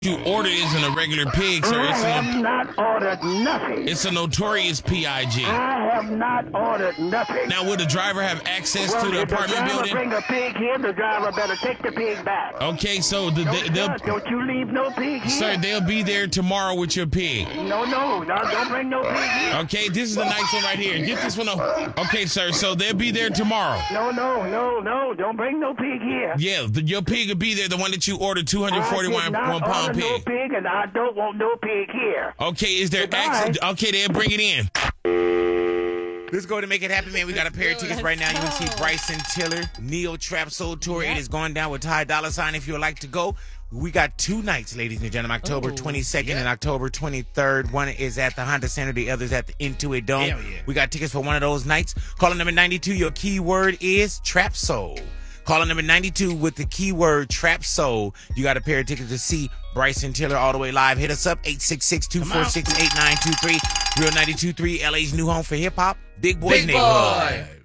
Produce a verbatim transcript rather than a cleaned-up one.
you order isn't a regular pig, sir. I It's have a, not ordered nothing. it's a notorious P I G. I have not ordered nothing. Now, would the driver have access well, to the if apartment the driver building? bring a pig here, the driver better take the pig back. Okay, so the, No, they, they'll, sir, don't you leave no pig here. sir, they'll be there tomorrow with your pig. No, no, no, don't bring no pig here. Okay, this is the nice one right here. Get this one over. Okay, sir, so they'll be there tomorrow. No, no, no, no, don't bring no pig here. Yeah, the, your pig will be there, the one that you ordered, two hundred forty-one I did not one pound order no pig. pig, and I don't want no pig here. Okay, is there Goodbye. access? Okay, they'll bring it in. Let's go to make it happen, man. We got a pair of tickets right now. You can see Bryson Tiller, Neo Trap Soul Tour. It is going down with Ty Dolla Sign. If you would like to go, we got two nights, ladies and gentlemen. October twenty-second and October twenty-third. One is at the Honda Center. The other is at the Intuit Dome. Hell yeah. We got tickets for one of those nights. Caller number ninety-two. Your keyword is Trap Soul. Caller number ninety-two with the keyword Trap Soul. You got a pair of tickets to see Bryson Tiller all the way live. Hit us up, eight six six, two four six, eight nine two three. Real ninety-two point three, L A's new home for hip-hop. Big Boy Big Neighborhood. Boy.